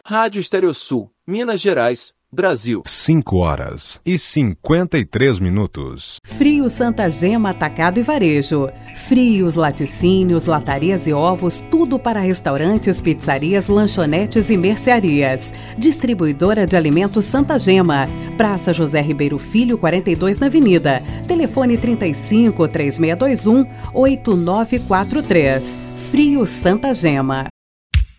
Rádio Estereosul, Minas Gerais, Brasil. 5h53. Frios Santa Gema Atacado e Varejo. Frios, laticínios, latarias e ovos, tudo para restaurantes, pizzarias, lanchonetes e mercearias. Distribuidora de alimentos Santa Gema. Praça José Ribeiro Filho, 42 na Avenida. Telefone 35 3621 8943. Frios Santa Gema.